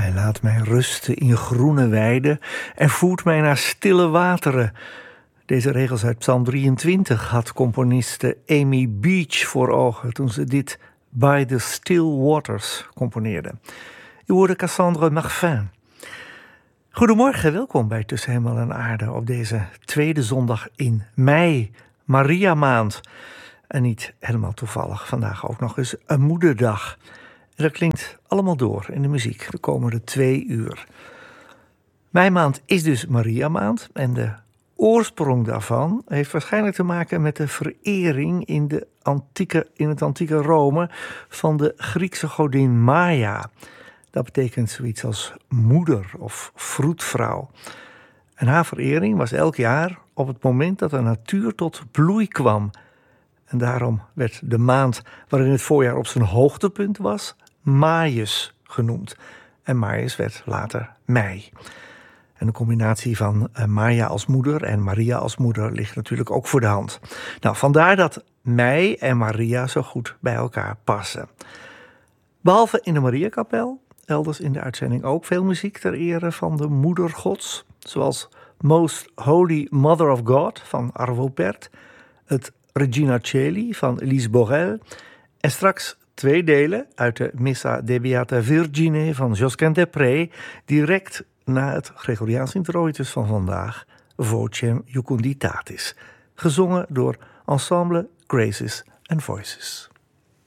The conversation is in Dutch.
Hij laat mij rusten in groene weiden en voert mij naar stille wateren. Deze regels uit Psalm 23 had componiste Amy Beach voor ogen toen ze dit By the Still Waters componeerde. U hoorde Cassandre Marfin. Goedemorgen, welkom bij Tussen Hemel en Aarde op deze tweede zondag in mei, Maria maand. En niet helemaal toevallig, vandaag ook nog eens een moederdag. En dat klinkt allemaal door in de muziek de komende 2 uur. Meimaand is dus Maria maand en de oorsprong daarvan heeft waarschijnlijk te maken met de verering in het antieke Rome van de Griekse godin Maia. Dat betekent zoiets als moeder of vroedvrouw. En haar verering was elk jaar op het moment dat de natuur tot bloei kwam. En daarom werd de maand waarin het voorjaar op zijn hoogtepunt was, Maius genoemd. En Maius werd later mei. En de combinatie van Maia als moeder en Maria als moeder ligt natuurlijk ook voor de hand. Nou, vandaar dat mei en Maria zo goed bij elkaar passen. Behalve in de Mariakapel, elders in de uitzending ook veel muziek ter ere van de moeder gods. Zoals Most Holy Mother of God van Arvo Pärt, het Regina Coeli van Elise Borel en straks 2 delen uit de Missa de Beata Virgine van Josquin des Prez, direct na het Gregoriaans introitus van vandaag, Vocem Jucunditatis, gezongen door Ensemble Graces and Voices.